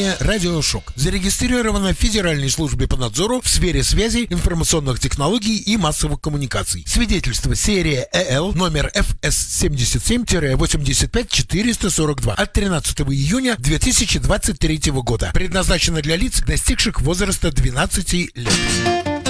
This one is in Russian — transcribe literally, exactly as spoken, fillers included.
Компания «Радиошок» зарегистрирована в Федеральной службе по надзору в сфере связи, информационных технологий и массовых коммуникаций. Свидетельство серия ЭЛ номер эф эс семьдесят семь восемьдесят пять четыреста сорок два от тринадцатого июня две тысячи двадцать третьего года. Предназначено для лиц, достигших возраста двенадцати лет.